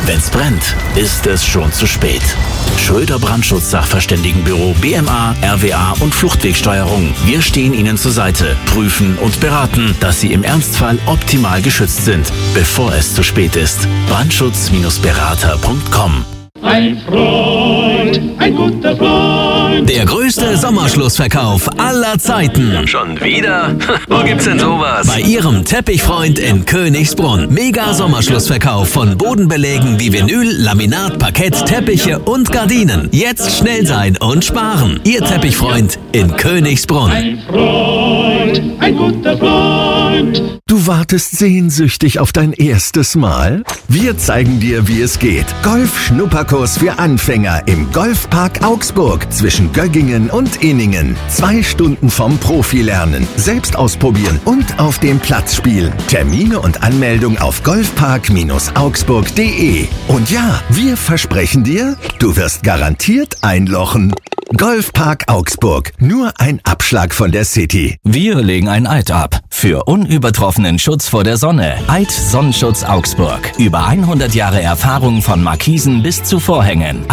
Wenn's brennt, ist es schon zu spät. Schröder Brandschutz-Sachverständigenbüro BMA, RWA und Fluchtwegsteuerung. Wir stehen Ihnen zur Seite, prüfen und beraten, dass Sie im Ernstfall optimal geschützt sind, bevor es zu spät ist. Brandschutz-berater.com. Ein Freund, ein guter Freund. Der größte Sommerschlussverkauf aller Zeiten. Schon wieder? Wo gibt's denn sowas? Bei Ihrem Teppichfreund in Königsbrunn. Mega Sommerschlussverkauf von Bodenbelägen wie Vinyl, Laminat, Parkett, Teppiche und Gardinen. Jetzt schnell sein und sparen. Ihr Teppichfreund in Königsbrunn. Ein Freund, ein guter Freund. Du wartest sehnsüchtig auf dein erstes Mal? Wir zeigen dir, wie es geht. Golf-Schnupperkurs für Anfänger im Golfpark Augsburg zwischen Göggingen und Inningen. 2 Stunden vom Profi lernen, selbst ausprobieren und auf dem Platz spielen. Termine und Anmeldung auf golfpark-augsburg.de. Und ja, wir versprechen dir, du wirst garantiert einlochen. Golfpark Augsburg. Nur ein Abschlag von der City. Wir legen ein Eid ab. Für unübertroffenen Schutz vor der Sonne. Eid Sonnenschutz Augsburg. Über 100 Jahre Erfahrung von Markisen bis zu Vorhängen.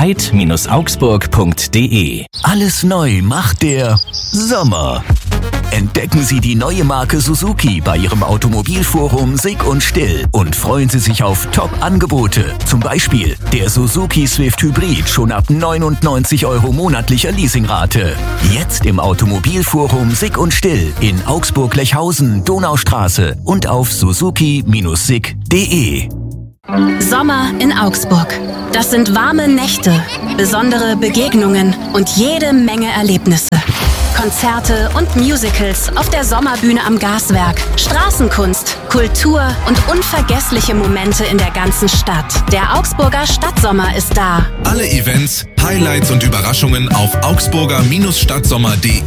eid-augsburg.de. Alles neu macht der Sommer. Entdecken Sie die neue Marke Suzuki bei Ihrem Automobilforum Sick und Still und freuen Sie sich auf Top-Angebote. Zum Beispiel der Suzuki Swift Hybrid schon ab 99 € monatlicher Leasingrate. Jetzt im Automobilforum Sick und Still in Augsburg-Lechhausen, Donaustraße und auf suzuki-sick.de. Sommer in Augsburg. Das sind warme Nächte, besondere Begegnungen und jede Menge Erlebnisse. Konzerte und Musicals auf der Sommerbühne am Gaswerk, Straßenkunst, Kultur und unvergessliche Momente in der ganzen Stadt. Der Augsburger Stadtsommer ist da. Alle Events, Highlights und Überraschungen auf augsburger-stadtsommer.de.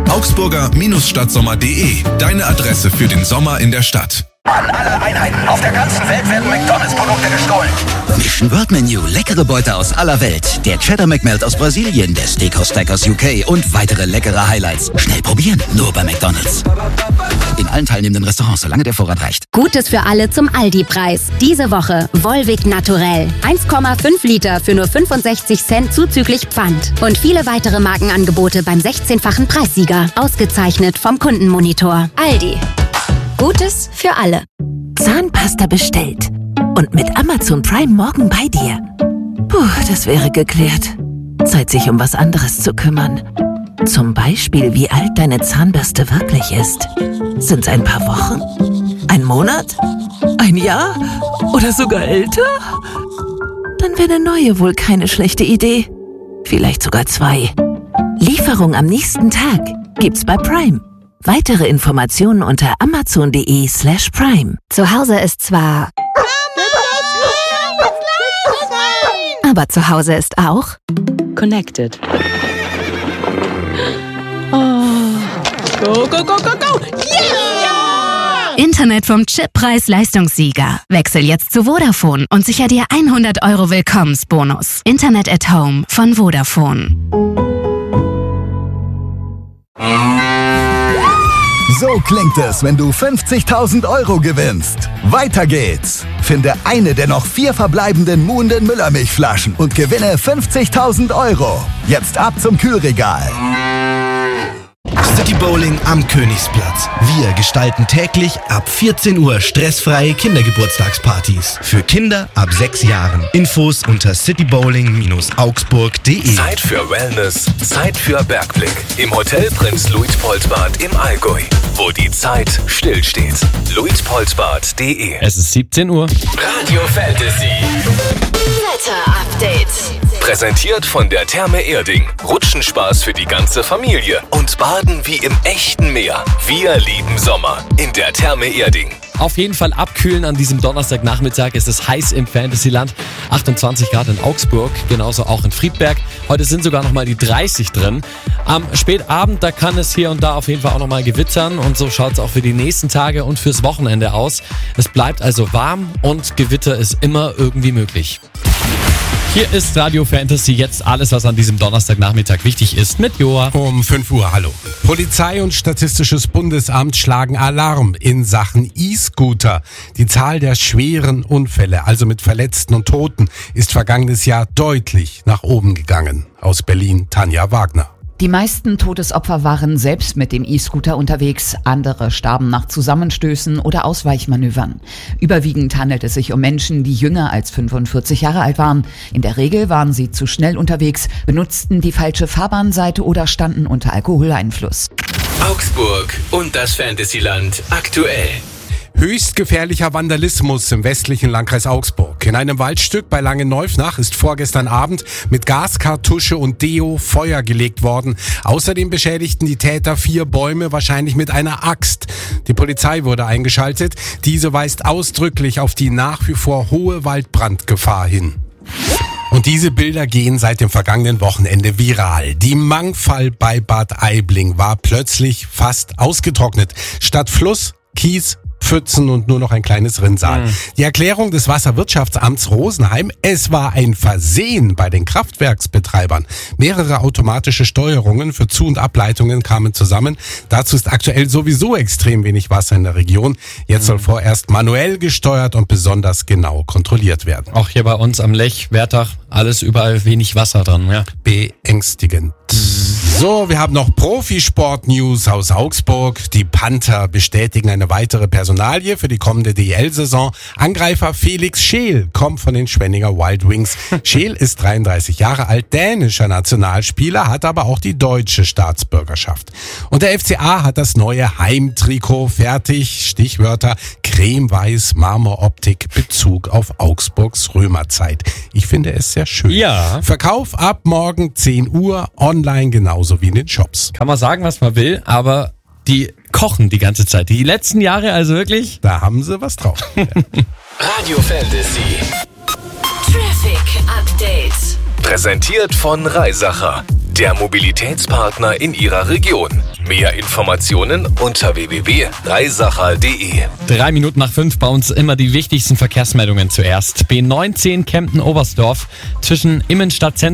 Augsburger-stadtsommer.de, deine Adresse für den Sommer in der Stadt. An alle Einheiten auf der ganzen Welt werden McDonalds-Produkte gestohlen. Mission World Menu, leckere Beute aus aller Welt. Der Cheddar McMelt aus Brasilien, der Steakhouse Stack aus UK und weitere leckere Highlights. Schnell probieren, nur bei McDonalds. In allen teilnehmenden Restaurants, solange der Vorrat reicht. Gutes für alle zum Aldi-Preis. Diese Woche Volvic Naturell. 1,5 Liter für nur 65 Cent zuzüglich Pfand. Und viele weitere Markenangebote beim 16-fachen Preissieger. Ausgezeichnet vom Kundenmonitor. Aldi. Gutes für alle. Zahnpasta bestellt. Und mit Amazon Prime morgen bei dir. Puh, das wäre geklärt. Zeit, sich um was anderes zu kümmern. Zum Beispiel, wie alt deine Zahnbürste wirklich ist. Sind's ein paar Wochen? Ein Monat? Ein Jahr? Oder sogar älter? Dann wäre eine neue wohl keine schlechte Idee. Vielleicht sogar 2. Lieferung am nächsten Tag gibt's bei Prime. Weitere Informationen unter amazon.de/prime. Zu Hause ist zwar... Aber zu Hause ist auch... Connected. Oh. Go, go, go, go, go! Yeah! Internet vom Chip-Preis-Leistungssieger. Wechsel jetzt zu Vodafone und sicher dir 100 € Willkommensbonus. Internet at Home von Vodafone. So klingt es, wenn du 50.000 € gewinnst. Weiter geht's. Finde eine der noch 4 verbleibenden Muhnden Müllermilchflaschen und gewinne 50.000 €. Jetzt ab zum Kühlregal. City Bowling am Königsplatz. Wir gestalten täglich ab 14 Uhr stressfreie Kindergeburtstagspartys. Für Kinder ab 6 Jahren. Infos unter citybowling-augsburg.de. Zeit für Wellness, Zeit für Bergblick. Im Hotel Prinz Luitpoldbad im Allgäu. Wo die Zeit stillsteht. luitpoldbad.de. Es ist 17 Uhr. Radio Fantasy. Wetter-Update. Präsentiert von der Therme Erding. Rutschenspaß für die ganze Familie. Und Baden wie im echten Meer. Wir lieben Sommer in der Therme Erding. Auf jeden Fall abkühlen an diesem Donnerstagnachmittag. Es ist heiß im Fantasyland. 28 Grad in Augsburg, genauso auch in Friedberg. Heute sind sogar nochmal die 30 drin. Am Spätabend, da kann es hier und da auf jeden Fall auch nochmal gewittern. Und so schaut es auch für die nächsten Tage und fürs Wochenende aus. Es bleibt also warm und Gewitter ist immer irgendwie möglich. Hier ist Radio Fantasy, jetzt alles, was an diesem Donnerstagnachmittag wichtig ist, mit Joa. Um 5 Uhr, hallo. Polizei und Statistisches Bundesamt schlagen Alarm in Sachen E-Scooter. Die Zahl der schweren Unfälle, also mit Verletzten und Toten, ist vergangenes Jahr deutlich nach oben gegangen. Aus Berlin, Tanja Wagner. Die meisten Todesopfer waren selbst mit dem E-Scooter unterwegs, andere starben nach Zusammenstößen oder Ausweichmanövern. Überwiegend handelt es sich um Menschen, die jünger als 45 Jahre alt waren. In der Regel waren sie zu schnell unterwegs, benutzten die falsche Fahrbahnseite oder standen unter Alkoholeinfluss. Augsburg und das Fantasyland aktuell. Höchst gefährlicher Vandalismus im westlichen Landkreis Augsburg. In einem Waldstück bei Langenneufnach ist vorgestern Abend mit Gaskartusche und Deo Feuer gelegt worden. Außerdem beschädigten die Täter 4 Bäume, wahrscheinlich mit einer Axt. Die Polizei wurde eingeschaltet. Diese weist ausdrücklich auf die nach wie vor hohe Waldbrandgefahr hin. Und diese Bilder gehen seit dem vergangenen Wochenende viral. Die Mangfall bei Bad Aibling war plötzlich fast ausgetrocknet. Statt Fluss, Kies, Pfützen und nur noch ein kleines Rinnsal. Die Erklärung des Wasserwirtschaftsamts Rosenheim: Es war ein Versehen bei den Kraftwerksbetreibern. Mehrere automatische Steuerungen für Zu- und Ableitungen kamen zusammen. Dazu ist aktuell sowieso extrem wenig Wasser in der Region. Jetzt soll vorerst manuell gesteuert und besonders genau kontrolliert werden. Auch hier bei uns am Lech, Wertach, alles überall wenig Wasser dran. Ja. Beängstigend. So, wir haben noch Profisport-News aus Augsburg. Die Panther bestätigen eine weitere Personalie für die kommende DEL-Saison. Angreifer Felix Scheel kommt von den Schwenninger Wild Wings. Scheel ist 33 Jahre alt, dänischer Nationalspieler, hat aber auch die deutsche Staatsbürgerschaft. Und der FCA hat das neue Heimtrikot fertig. Stichwörter: cremeweiß, Marmoroptik, Bezug auf Augsburgs Römerzeit. Ich finde es sehr schön. Ja. Verkauf ab morgen 10 Uhr, online genauso wie in den Shops. Kann man sagen, was man will, aber die kochen die ganze Zeit. Die letzten Jahre also wirklich. Da haben sie was drauf. Radio Fantasy. Traffic Update. Präsentiert von Reisacher, der Mobilitätspartner in Ihrer Region. Mehr Informationen unter www.reisacher.de. 3 Minuten nach 5 bei uns immer die wichtigsten Verkehrsmeldungen zuerst. B19 Kempten-Oberstdorf zwischen Immenstadt